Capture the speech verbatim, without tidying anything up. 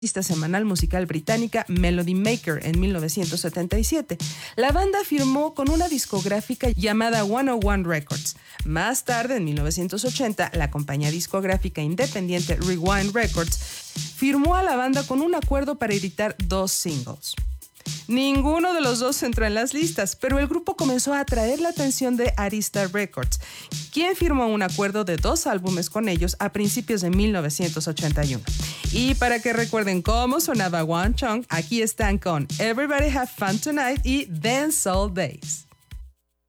revista semanal musical británica Melody Maker en mil novecientos setenta y siete. La banda firmó con una discográfica llamada ciento uno Records. Más tarde, en mil novecientos ochenta, la compañía discográfica independiente Rewind Records firmó a la banda con un acuerdo para editar dos singles. Ninguno de los dos entró en las listas, pero el grupo comenzó a atraer la atención de Arista Records, quien firmó un acuerdo de dos álbumes con ellos a principios de mil novecientos ochenta y uno. Y para que recuerden cómo sonaba One Chunk, aquí están con Everybody Have Fun Tonight y Dance All Days.